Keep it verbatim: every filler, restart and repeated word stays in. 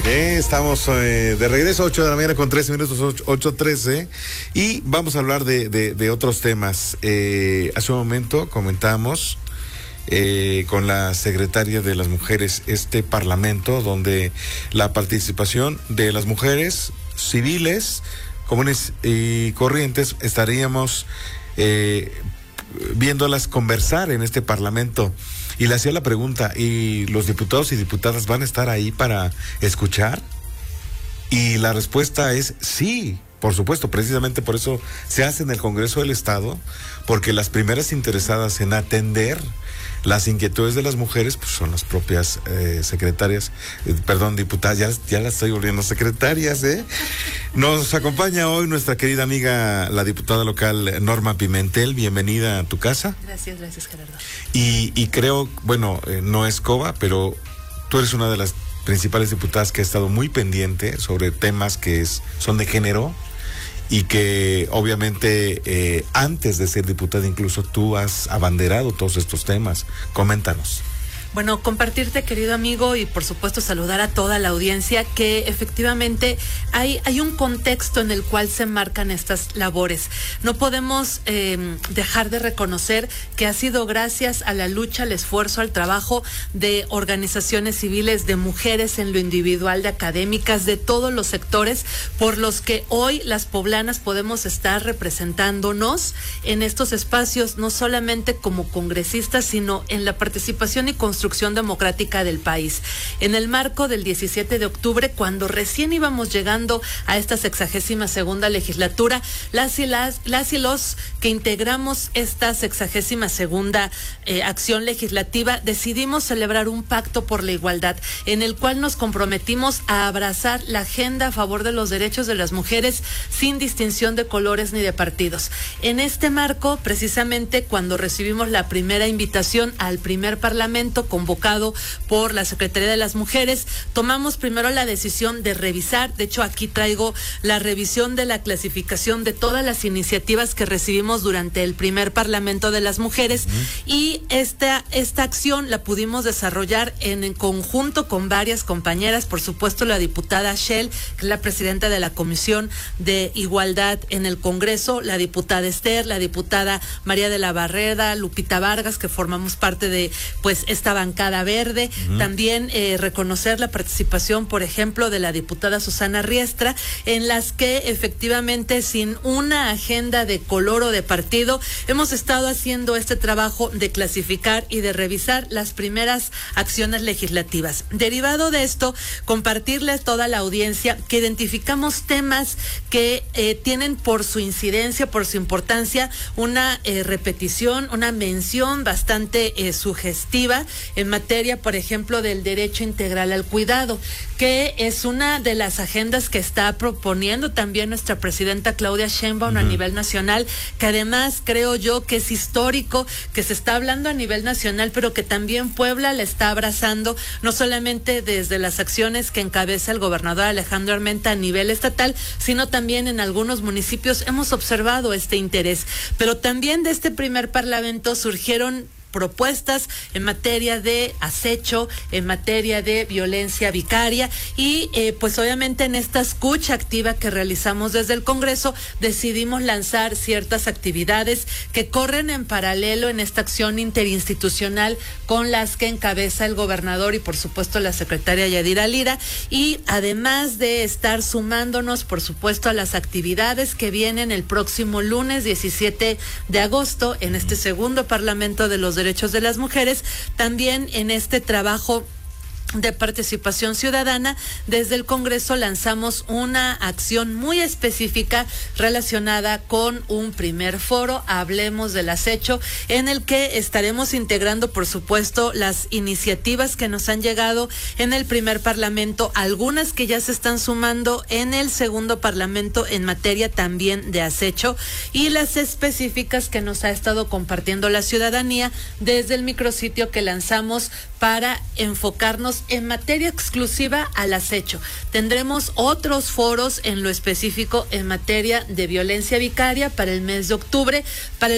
Eh, estamos eh, de regreso, ocho de la mañana con trece minutos, ocho trece, y vamos a hablar de, de, de otros temas. Eh, hace un momento comentamos eh, con la secretaria de las mujeres este parlamento donde la participación de las mujeres civiles, comunes y corrientes, estaríamos eh, viéndolas conversar en este parlamento. Y le hacía la pregunta, ¿y los diputados y diputadas van a estar ahí para escuchar? Y la respuesta es sí, por supuesto, precisamente por eso se hace en el Congreso del Estado, porque las primeras interesadas en atender las inquietudes de las mujeres pues son las propias eh, secretarias, eh, perdón, diputadas, ya, ya las estoy volviendo secretarias, ¿eh? Nos acompaña hoy nuestra querida amiga, la diputada local Norma Pimentel. Bienvenida a tu casa. Gracias, gracias, Gerardo. Y, y creo, bueno, eh, no es coba, pero tú eres una de las principales diputadas que ha estado muy pendiente sobre temas que es, son de género, y que obviamente eh, antes de ser diputada incluso tú has abanderado todos estos temas. Coméntanos. Bueno, compartirte, querido amigo, y por supuesto saludar a toda la audiencia, que efectivamente hay, hay un contexto en el cual se marcan estas labores. No podemos eh, dejar de reconocer que ha sido gracias a la lucha, al esfuerzo, al trabajo de organizaciones civiles, de mujeres en lo individual, de académicas, de todos los sectores, por los que hoy las poblanas podemos estar representándonos en estos espacios, no solamente como congresistas, sino en la participación y construcción construcción democrática del país. En el marco del diecisiete de octubre, cuando recién íbamos llegando a esta sexagésima segunda legislatura, las y, las, las y los que integramos esta sexagésima segunda eh, acción legislativa, decidimos celebrar un pacto por la igualdad, en el cual nos comprometimos a abrazar la agenda a favor de los derechos de las mujeres sin distinción de colores ni de partidos. En este marco, precisamente cuando recibimos la primera invitación al primer parlamento convocado por la Secretaría de las Mujeres, tomamos primero la decisión de revisar, de hecho aquí traigo la revisión de la clasificación de todas las iniciativas que recibimos durante el primer Parlamento de las Mujeres, uh-huh. y esta, esta acción la pudimos desarrollar en, en conjunto con varias compañeras, por supuesto la diputada Shell, que es la presidenta de la Comisión de Igualdad en el Congreso, la diputada Esther, la diputada María de la Barrera, Lupita Vargas, que formamos parte de pues esta bancada verde. Uh-huh. También eh, reconocer la participación, por ejemplo, de la diputada Susana Riestra, en las que efectivamente sin una agenda de color o de partido hemos estado haciendo este trabajo de clasificar y de revisar las primeras acciones legislativas. Derivado de esto, compartirles toda la audiencia que identificamos temas que eh, tienen por su incidencia, por su importancia, una eh, repetición, una mención bastante eh, sugestiva en materia, por ejemplo, del derecho integral al cuidado, que es una de las agendas que está proponiendo también nuestra presidenta Claudia Sheinbaum, uh-huh. a nivel nacional, que además creo yo que es histórico, que se está hablando a nivel nacional, pero que también Puebla la está abrazando, no solamente desde las acciones que encabeza el gobernador Alejandro Armenta a nivel estatal, sino también en algunos municipios hemos observado este interés. Pero también de este primer parlamento surgieron propuestas en materia de acecho, en materia de violencia vicaria, y eh, pues obviamente en esta escucha activa que realizamos desde el Congreso decidimos lanzar ciertas actividades que corren en paralelo en esta acción interinstitucional con las que encabeza el gobernador y por supuesto la secretaria Yadira Lira, y además de estar sumándonos por supuesto a las actividades que vienen el próximo lunes diecisiete de agosto en este segundo Parlamento de los Derechos de las Mujeres, también en este trabajo de participación ciudadana, desde el Congreso lanzamos una acción muy específica relacionada con un primer foro, Hablemos del Acecho, en el que estaremos integrando, por supuesto, las iniciativas que nos han llegado en el primer Parlamento, algunas que ya se están sumando en el segundo Parlamento en materia también de acecho, y las específicas que nos ha estado compartiendo la ciudadanía desde el micrositio que lanzamos para enfocarnos en materia exclusiva al acecho. Tendremos otros foros en lo específico en materia de violencia vicaria para el mes de octubre, para el